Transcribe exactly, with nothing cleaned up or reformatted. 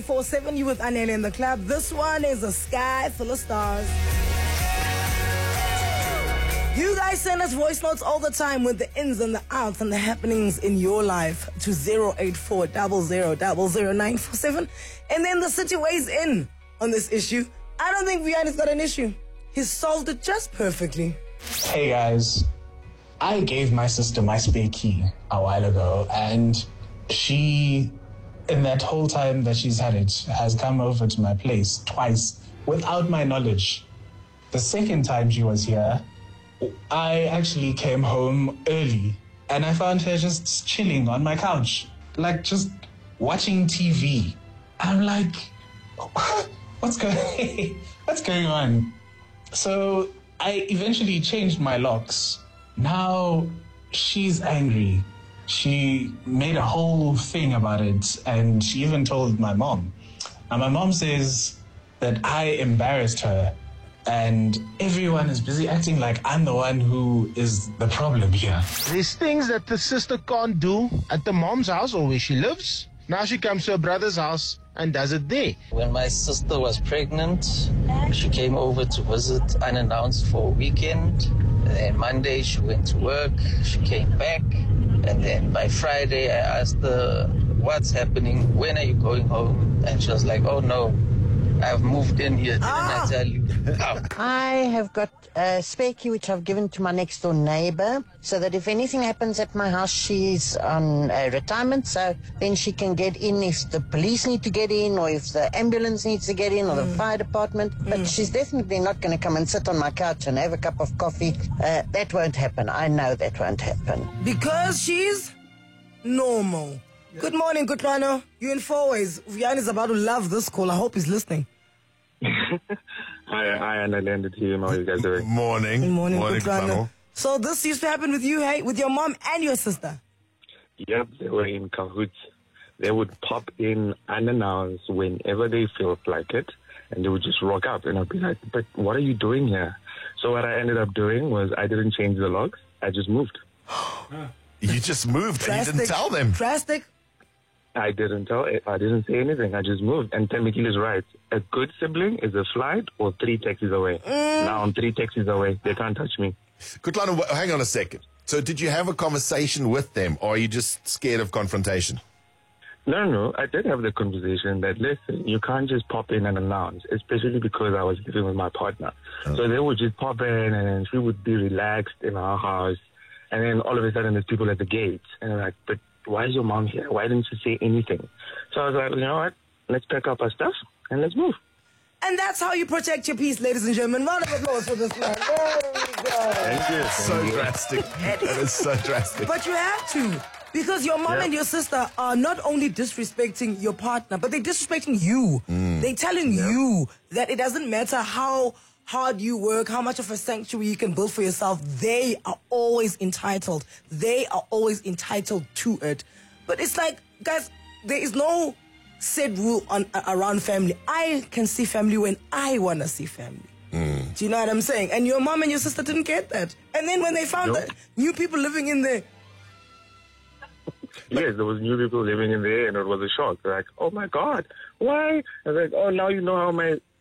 four seven, you with Anele in the club. This one is a sky full of stars. You guys send us voice notes all the time with the ins and the outs and the happenings in your life to zero eight four zero zero zero zero nine four seven. And then the city weighs in on this issue. I don't think Vianney's got an issue. He's solved it just perfectly. Hey guys, I gave my sister my spare key a while ago, and she, in that whole time that she's had it, has come over to my place twice without my knowledge. The second time she was here, I actually came home early and I found her just chilling on my couch, like just watching T V. I'm like, what's going, what's going on? So I eventually changed my locks. Now she's angry. She made a whole thing about it, and she even told my mom. And my mom says that I embarrassed her, and everyone is busy acting like I'm the one who is the problem here. There's things that the sister can't do at the mom's house or where she lives. Now she comes to her brother's house and does it there. When my sister was pregnant, she came over to visit unannounced for a weekend. And then Monday she went to work, she came back. And then by Friday I asked her, what's happening? When are you going home? And she was like, oh no, I've moved in here, didn't ah. I tell you? Oh. I have got a spare key which I've given to my next door neighbor so that if anything happens at my house, she's on uh, retirement, so then she can get in if the police need to get in or if the ambulance needs to get in or mm. the fire department. Mm. But she's definitely not going to come and sit on my couch and have a cup of coffee. Uh, that won't happen. I know that won't happen. Because she's normal. Yeah. Good morning, Kutlwano. You in four ways. Vian is about to love this call. I hope he's listening. Hi, hi, Anna and the team. How are you guys doing? Morning. Good morning, morning Kutlwano. So this used to happen with you, hey, with your mom and your sister? Yep, they were in cahoots. They would pop in unannounced whenever they felt like it, and they would just rock up, and I'd be like, but what are you doing here? So what I ended up doing was I didn't change the locks. I just moved. You just moved and you didn't tell them. Drastic. I didn't tell it. I didn't say anything. I just moved. And Temekile is right. A good sibling is a flight or three taxis away. Mm. Now I'm three taxis away. They can't touch me. Kutlwano, hang on a second. So did you have a conversation with them, or are you just scared of confrontation? No, no. I did have the conversation that, listen, you can't just pop in and announce, especially because I was living with my partner. Oh. So they would just pop in and then she would be relaxed in our house. And then all of a sudden there's people at the gate. And I'm like, but why is your mom here? Why didn't she say anything? So I was like, you know what? Let's pack up our stuff and let's move. And that's how you protect your peace, ladies and gentlemen. Round of applause for this man. There we go. Thank you. Thank so you. drastic. That is so drastic. But you have to. Because your mom yep. and your sister are not only disrespecting your partner, but they're disrespecting you. Mm. They're telling yep. you that it doesn't matter how hard you work, how much of a sanctuary you can build for yourself. They are always entitled. They are always entitled to it. But it's like, guys, there is no set rule on uh, around family. I can see family when I want to see family. Mm. Do you know what I'm saying? And your mom and your sister didn't get that. And then when they found nope. that new people living in there. Yes, there was new people living in there, and it was a shock. Like, oh my God, why? I was like, oh, now you know how my